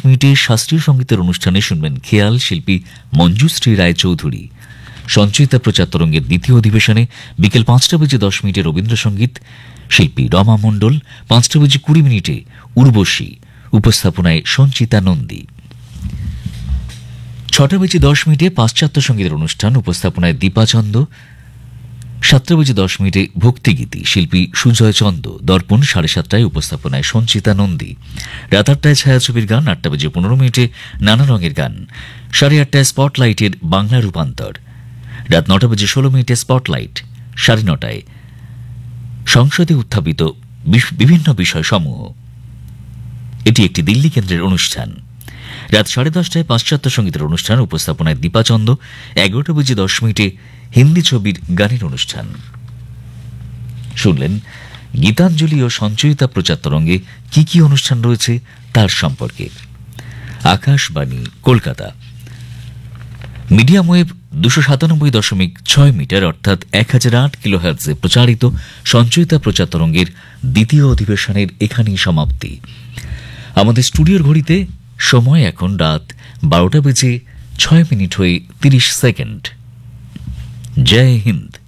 মিনিটে শাস্ত্রীয় সঙ্গীতের অনুষ্ঠানে শুনবেন খেয়াল শিল্পী মঞ্জুশ্রী রায়চৌধুরী। সঞ্চয়িতা প্রচার তরঙ্গের দ্বিতীয় অধিবেশনে বিকেল 5:10 রবীন্দ্রসঙ্গীত, শিল্পী রমা মণ্ডল। 5:20 উর্বশী, উপস্থাপনায় সঞ্চিতা নন্দী। 6:10 পাশ্চাত্য সঙ্গীতের অনুষ্ঠান, উপস্থাপনায় দীপাচন্দ। 7:10 ভক্তিগীতি, শিল্পী সুজয় চন্দ। দর্পণ 7:30 উপস্থাপনায় সঞ্চিতা নন্দী। রাত 8টায় ছায়াছবির গান। 8:15 নানা রঙের গান। 8:30 স্পটলাইটের বাংলা রূপান্তর। রাত 9:16 স্পটলাইট। 9:30 সংসদে উত্থাপিত বিভিন্ন বিষয় সমূহ। এটি একটি দিল্লি কেন্দ্রের অনুষ্ঠান। রাত 10:30 পাশ্চাত্য সঙ্গীতের অনুষ্ঠান, উপস্থাপনায় দীপাচন্দ। 11:10 হিন্দি ছবির গানের অনুষ্ঠান। শুনলেন গীতাঞ্জলি ও সঞ্চয়িতা প্রচার তরঙ্গে কি কি অনুষ্ঠান রয়েছে তার সম্পর্কে। Akashvani Kolkata. Medium wave 297.6 metre অর্থাৎ 1008 কিলোহার্টজে প্রচারিত সঞ্চয়িতা প্রচার তরঙ্গের দ্বিতীয় অধিবেশনের এখানেই সমাপ্তি। আমাদের স্টুডিওর ঘড়িতে সময় এখন রাত 12:06 হয়ে 30 সেকেন্ড। জয় হিন্দ।